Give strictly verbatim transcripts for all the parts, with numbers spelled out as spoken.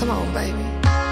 Come on, baby.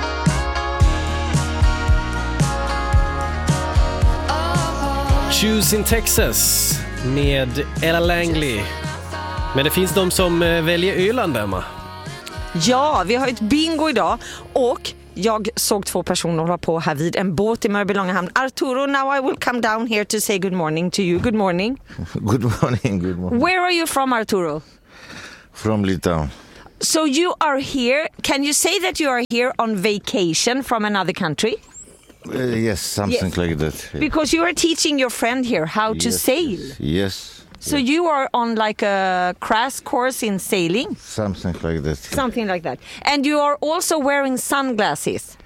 Choose in Texas med Ella Langley. Men det finns de som väljer Öland, Emma. Ja, vi har ett bingo idag och jag såg två personer hålla på här vid en båt i Mörbylånga hamn. Arturo, now I will come down here to say good morning to you. Good morning. Good morning, good morning. Where are you from, Arturo? From Litauen. So you are here. Can you say that you are here on vacation from another country? Uh, yes, something Yes. like that. Because you are teaching your friend here how to Yes, sail. Yes. yes. So you are on like a crash course in sailing? Something like that. Something like that. And you are also wearing sunglasses.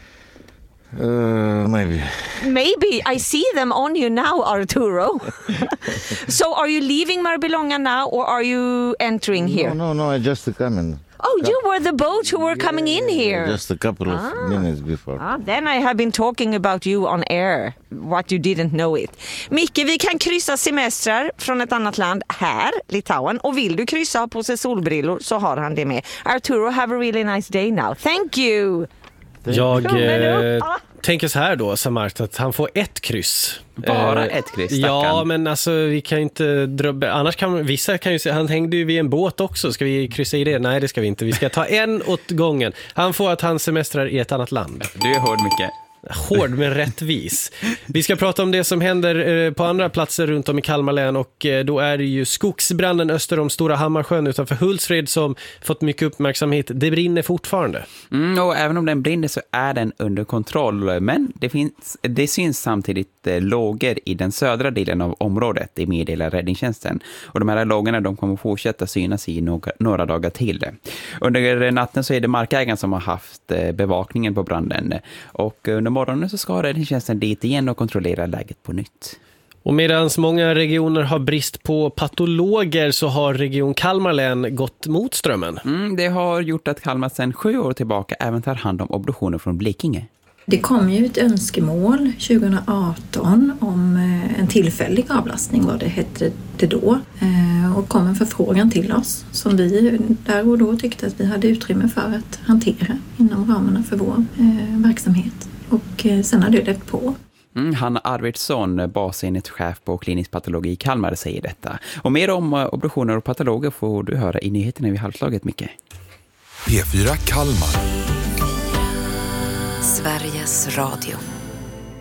Uh, maybe. Maybe. I see them on you now, Arturo. So are you leaving Mörbylånga now or are you entering here? No, no, no. I just coming. Oh, you were the boat who were coming in here. Just a couple of Ah. minutes before. Ah, then I have been talking about you on air, what you didn't know it. Micke, vi kan kryssa semestrar från ett annat land här, Litauen. Och vill du kryssa på sig solbrillor så har han det med. Arturo, have a really nice day now. Thank you! Jag Tummen upp. eh, Ah. tänker så här då, Samart, att han får ett kryss. Bara Eh, ett kryss, Ja, stackarn. men alltså vi kan ju inte dröbba. Annars kan vissa kan ju se, han hängde ju vid en båt också. Ska vi kryssa i det? Nej, det ska vi inte. Vi ska ta en åt gången. Han får att han semestrar i ett annat land. Du är hård, mycket. Hård men rättvis. Vi ska prata om det som händer på andra platser runt om i Kalmar län, och då är det ju skogsbranden öster om Stora Hammarsjön utanför Hultsfred som fått mycket uppmärksamhet. Det brinner fortfarande. Mm, och även om den brinner så är den under kontroll. Men det, finns, det syns samtidigt eh, lågor i den södra delen av området, det meddelar räddningstjänsten. Och de här lågorna de kommer fortsätta synas i några, några dagar till. Under natten så är det markägaren som har haft eh, bevakningen på branden. Och under morgonen så ska räddningstjänsten dit igen och kontrollera läget på nytt. Och medan många regioner har brist på patologer så har region Kalmar län gått mot strömmen. Mm, det har gjort att Kalmar sedan sju år tillbaka även tar hand om obduktioner från Blekinge. Det kom ju ett önskemål tjugo arton om en tillfällig avlastning, vad det hette det då, och kom en förfrågan till oss som vi där och då tyckte att vi hade utrymme för att hantera inom ramarna för vår eh, verksamhet. Och eh, sen har det levt på. Mm, Hanna Arvidsson, basenhetschef på klinisk patologi i Kalmar, säger detta. Och mer om uh, obduktioner och patologer får du höra i nyheterna vid halvslaget, Micke. P fyra Kalmar. Sveriges Radio.